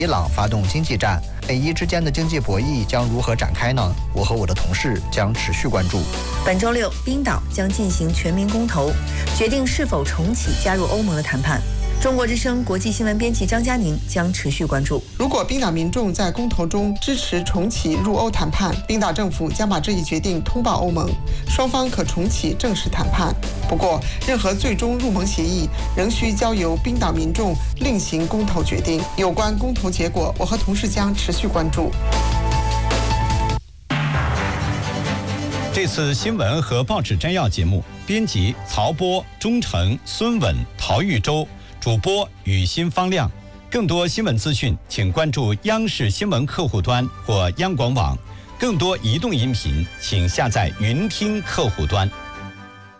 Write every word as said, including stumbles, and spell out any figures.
伊朗发动经济战，美伊之间的经济博弈将如何展开呢？我和我的同事将持续关注。 本周六，冰岛将进行全民公投，决定是否重启加入欧盟的谈判。中国之声国际新闻编辑张佳宁将持续关注。 如果冰岛民众在公投中支持重启入欧谈判，冰岛政府将把这一决定通报欧盟，双方可重启正式谈判。不过，任何最终入盟协议仍需交由冰岛民众另行公投决定。有关公投结果，我和同事将持续关注。 这次新闻和报纸摘要节目，编辑曹波、钟诚、孙稳、陶玉洲。主播雨欣方亮。更多新闻资讯，请关注央视新闻客户端或央广网。更多移动音频，请下载云听客户端。